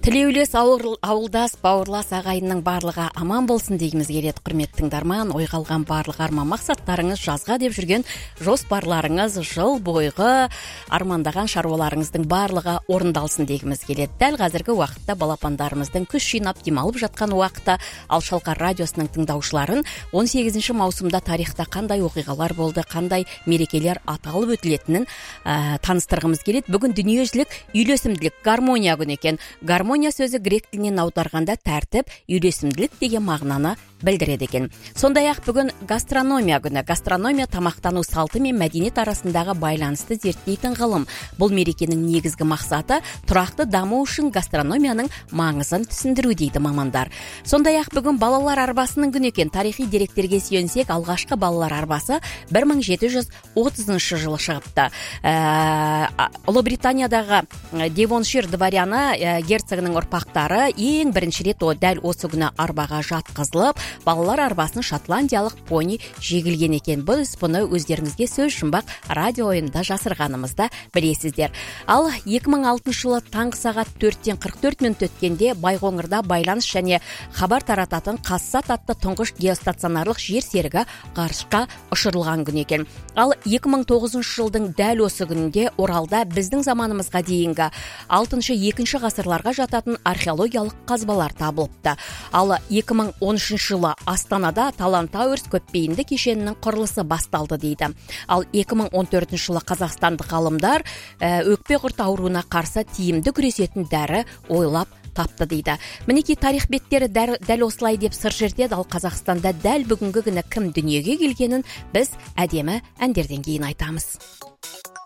Тілеулес ауылдас бауырлас ағайынның барлығы аман болсын дейміз келеді, құрметті тыңдарман. Ойға алған барлық арман мақсаттарыңыз, жазға деп жүрген жоспарларыңыз, жыл бойғы армандаған шаруаларыңыздың барлығы орындалсын дегіміз келеді. Дәл қазіргі уақытта балапандарымыздың күш жинап демалып жатқан уақытта Ал Шалқар радиосының тыңдаушыларын 18 маусымда тарихта қандай оқиғалар болды, қандай мерекелер аталып өтілетінін таныстырғымыз келеді. Бүгін дүниежүзілік үйлесімділік гармония күні екен. Гармония сөзі грек тілінен аударғанда тәртіп, үйлесімділік деген мағынаны білдіреді екен. Сондай-ақ бүгін гастрономия күні. Гастрономия тамақтану салты мен мәдениет арасындағы байланысты зерттейтін ғылым. Бұл мерекенің негізгі мақсаты тұрақты даму үшін гастрономияның маңызын түсіндіру дейді мамандар. Сондай-ақ бүгін балалар арбасының күні екен. Тарихи деректерге сүйенсек, алғашқы балалар арбасы 1730 жылы шығыпты. Ұлыбританиядағы Девоншир дворяны герцогының ұрпақтары ең бірінші рет дәл осы күні арбаға жатқызылып, балалар арбасын шотландиялық пони жегілген екен. Біз бұны өздеріңізге сөз жұмбақ радио ойында жасырғанымызда білесіздер. Ал 2006 жылы таңғы сағат 4:44 минут өткенде Байқоңырда байланыс және хабар тарататын Қазсат атты тұңғыш геостационарлық жер серігі ғарышқа ұшырылған күн екен. Ал 2009 жылдың дәл осы күнінде Оралда біздің заманымызға дейінгі 6-2 ғасырларға жататын археологиялық қазбалар табылыпты. Ал 2013 жылы Астанада Талант Тауэрс көпбейінді кешенінің құрылысы басталды дейді. Ал 2014 жылы қазақстандық ғалымдар өкпе құрт ауруына қарсы тиімді күресетін дәрі ойлап тапты дейді. Мінекей тарих беттері дәл осылай деп сыр шертеді. Ал Қазақстанда дәл бүгінгі күні кім дүниеге келгенін біз әдемі әндерден кейін айтамыз.